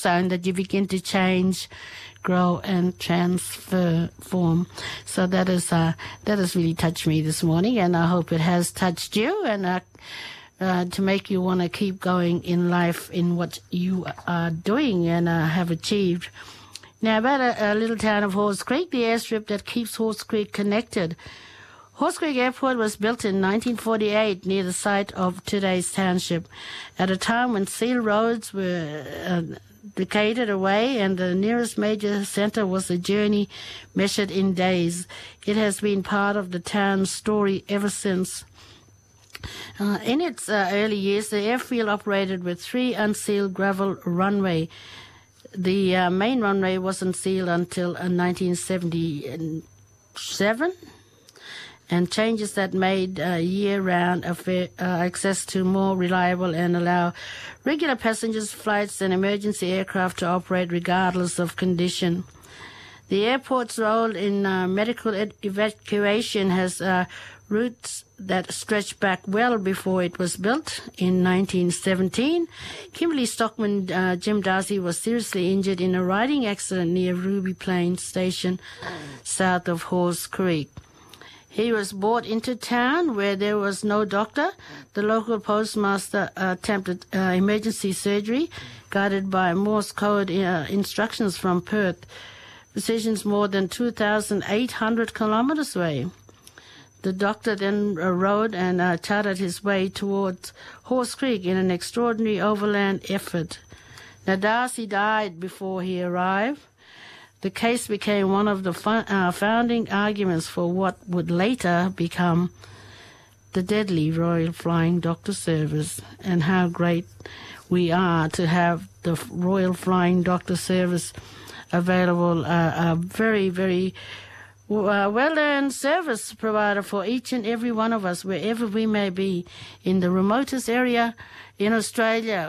milestone that you begin to change, grow, and transform. So that has really touched me this morning, and I hope it has touched you, and to make you want to keep going in life in what you are doing and have achieved. Now, about a little town of Halls Creek, the airstrip that keeps Halls Creek connected. Halls Creek Airport was built in 1948 near the site of today's township, at a time when seal roads were decaded away and the nearest major centre was a journey measured in days. It has been part of the town's story ever since. In its early years, the airfield operated with 3 unsealed gravel runway. The main runway wasn't sealed until 1977, and changes that made year-round access to more reliable and allow regular passengers flights and emergency aircraft to operate regardless of condition. The airport's role in medical evacuation has roots that stretch back well before it was built. In 1917, Kimberley stockman Jim Darcy was seriously injured in a riding accident near Ruby Plains Station, south of Halls Creek. He was brought into town where there was no doctor. The local postmaster attempted emergency surgery, guided by Morse code instructions from Perth, physicians more than 2,800 kilometres away. The doctor then rode and charted his way towards Halls Creek in an extraordinary overland effort. Now, Darcy died before he arrived. The case became one of the founding arguments for what would later become the deadly Royal Flying Doctor Service, and how great we are to have the Royal Flying Doctor Service available, a very, very well-earned service provider for each and every one of us, wherever we may be, in the remotest area in Australia.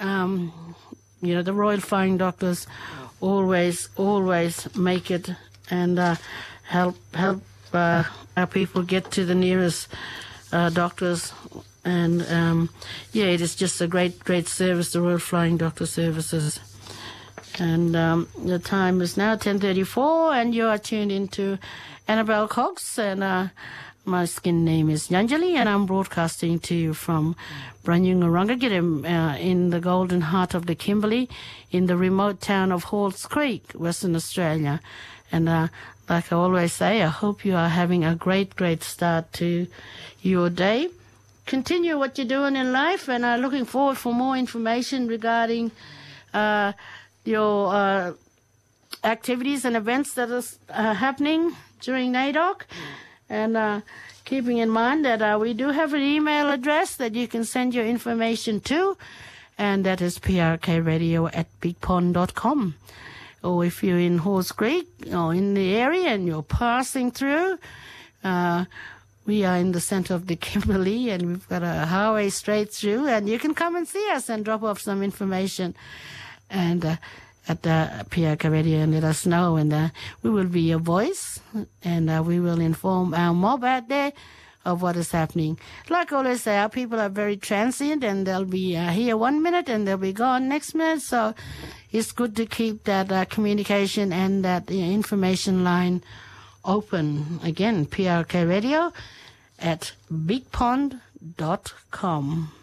The Royal Flying Doctors always make it and help our people get to the nearest doctors. And it is just a great service, the Royal Flying Doctor Services. And the time is now 10:34, and you are tuned into Annabelle Cox, and my skin name is Nyanjali, and I'm broadcasting to you from Branyungarungagirim in the golden heart of the Kimberley, in the remote town of Halls Creek, Western Australia. And like I always say, I hope you are having a great start to your day. Continue what you're doing in life, and I'm looking forward for more information regarding your activities and events that are happening during NAIDOC. And keeping in mind that we do have an email address that you can send your information to, and that is prkradio@bigpond.com. Or if you're in Halls Creek or in the area and you're passing through, we are in the centre of the Kimberley, and we've got a highway straight through, and you can come and see us and drop off some information and at the PRK Radio and let us know, and we will be your voice, and we will inform our mob out there of what is happening. Like I always say, our people are very transient, and they'll be here 1 minute and they'll be gone next minute, so it's good to keep that communication and that information line open. Again, PRK Radio at bigpond.com.